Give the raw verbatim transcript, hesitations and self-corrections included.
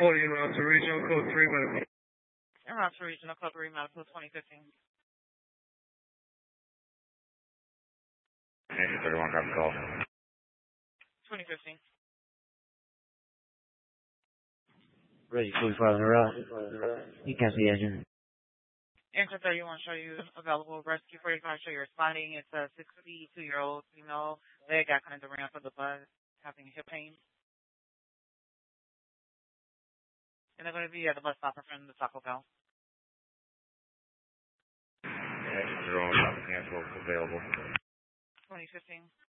forty in route to regional code three medical. En route to regional code three medical twenty fifteen. thirty-one, copy call. twenty fifteen. Ready, fully filing the route. You can see the engine. Answer thirty-one, show you available. Rescue forty-five, show you responding. It's a sixty-two-year-old female. Leg got kind of the ramp of the bus, having hip pain. And they're going to be at the bus stop in front of the Taco Bell. zero, copy cancel, available. twenty fifteen.